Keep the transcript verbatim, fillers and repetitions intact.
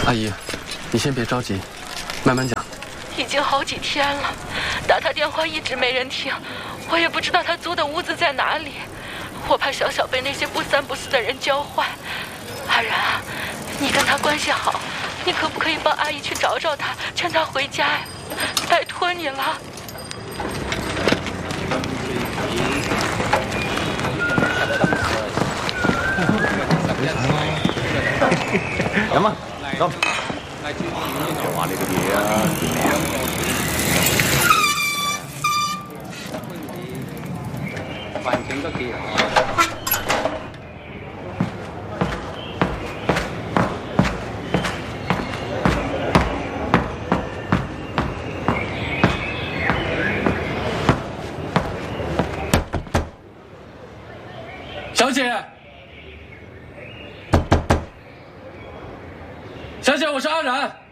阿姨，你先别着急，慢慢讲。 已经好几天了，打他电话一直没人听，我也不知道他租的屋子在哪里，我怕小小被那些不三不四的人教坏。阿然啊，你跟他关系好，你可不可以帮阿姨去找找他，劝他回家呀？拜托你了。 飲啊，飲！又話你嘅嘢啊，環境都幾好。 小姐，小姐，我是阿然。